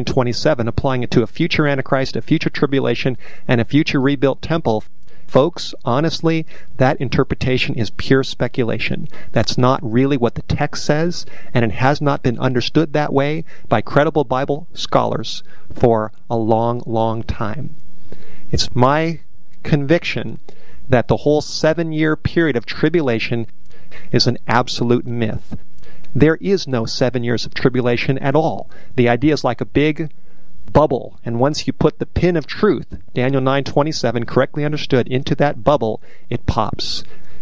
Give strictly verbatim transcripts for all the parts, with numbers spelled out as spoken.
twenty-seven, applying it to a future Antichrist, a future tribulation, and a future rebuilt temple. Folks, honestly, that interpretation is pure speculation. That's not really what the text says, and it has not been understood that way by credible Bible scholars for a long, long time. It's my conviction that the whole seven-year period of tribulation is an absolute myth. There is no seven years of tribulation at all. The idea is like a big bubble, and once you put the pin of truth, Daniel nine twenty-seven, correctly understood, into that bubble, it pops.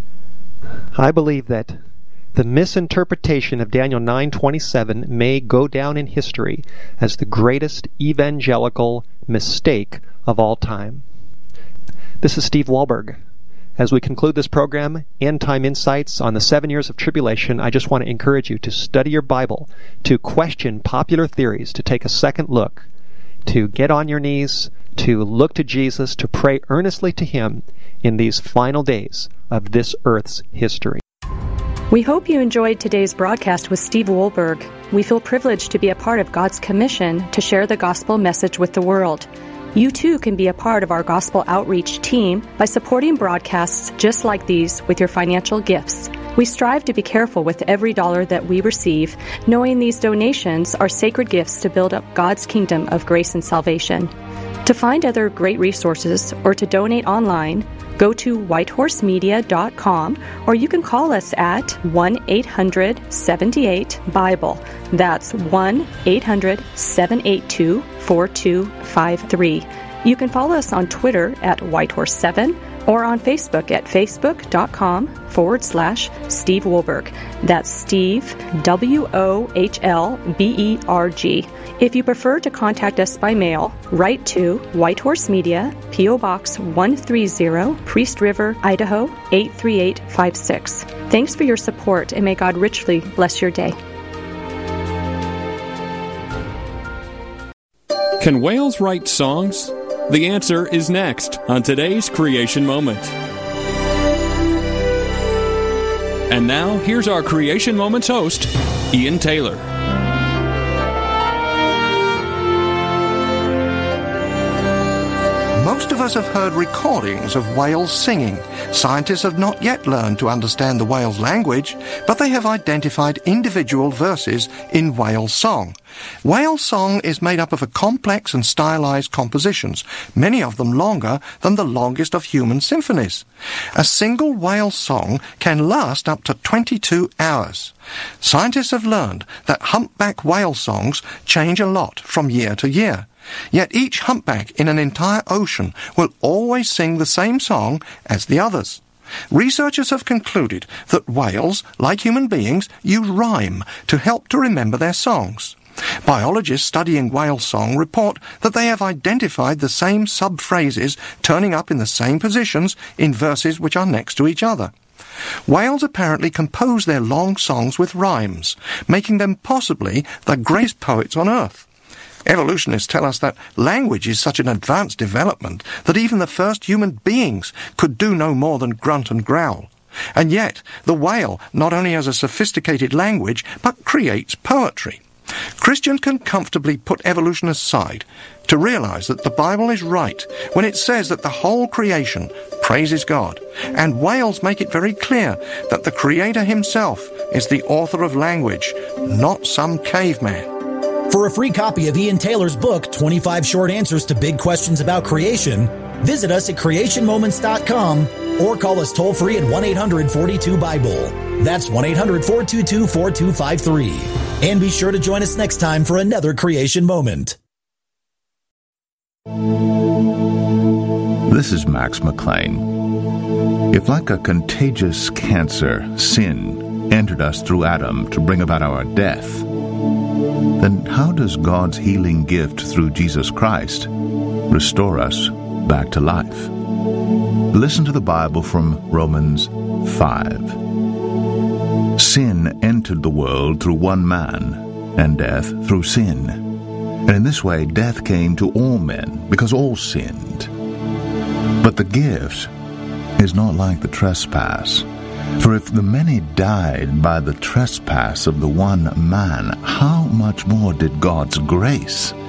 I believe that the misinterpretation of Daniel nine twenty-seven may go down in history as the greatest evangelical mistake of all time. This is Steve Wohlberg. As we conclude this program, End Time Insights on the Seven Years of Tribulation, I just want to encourage you to study your Bible, to question popular theories, to take a second look, to get on your knees, to look to Jesus, to pray earnestly to Him in these final days of this earth's history. We hope you enjoyed today's broadcast with Steve Wohlberg. We feel privileged to be a part of God's commission to share the gospel message with the world. You too can be a part of our gospel outreach team by supporting broadcasts just like these with your financial gifts. We strive to be careful with every dollar that we receive, knowing these donations are sacred gifts to build up God's kingdom of grace and salvation. To find other great resources or to donate online, go to white horse media dot com, or you can call us at one eight hundred seven eight Bible. That's one eight hundred seven eight two four two five three. You can follow us on Twitter at white horse seven or on Facebook at facebook.com forward slash Steve Wohlberg. That's Steve, W O H L B E R G. If you prefer to contact us by mail, write to White Horse Media, P O Box one thirty, Priest River, Idaho eight three eight five six. Thanks for your support, and may God richly bless your day. Can whales write songs? The answer is next on today's Creation Moment. And now, here's our Creation Moments host, Ian Taylor. Most of us have heard recordings of whales singing. Scientists have not yet learned to understand the whale's language, but they have identified individual verses in whale song. Whale song is made up of a complex and stylized compositions, many of them longer than the longest of human symphonies. A single whale song can last up to twenty-two hours. Scientists have learned that humpback whale songs change a lot from year to year. Yet each humpback in an entire ocean will always sing the same song as the others. Researchers have concluded that whales, like human beings, use rhyme to help to remember their songs. Biologists studying whale song report that they have identified the same sub-phrases turning up in the same positions in verses which are next to each other. Whales apparently compose their long songs with rhymes, making them possibly the greatest poets on Earth. Evolutionists tell us that language is such an advanced development that even the first human beings could do no more than grunt and growl. And yet, the whale not only has a sophisticated language, but creates poetry. Christians can comfortably put evolution aside to realize that the Bible is right when it says that the whole creation praises God, and whales make it very clear that the Creator himself is the author of language, not some caveman. For a free copy of Ian Taylor's book, twenty-five Short Answers to Big Questions About Creation, visit us at creation moments dot com or call us toll-free at one eight hundred forty-two Bible. That's one eight hundred four two two four two five three. And be sure to join us next time for another Creation Moment. This is Max McLean. If like a contagious cancer, sin entered us through Adam to bring about our death, then how does God's healing gift through Jesus Christ restore us back to life? Listen to the Bible from Romans five. Sin entered the world through one man, and death through sin. And in this way death came to all men, because all sinned. But the gift is not like the trespass. For if the many died by the trespass of the one man, how much more did God's grace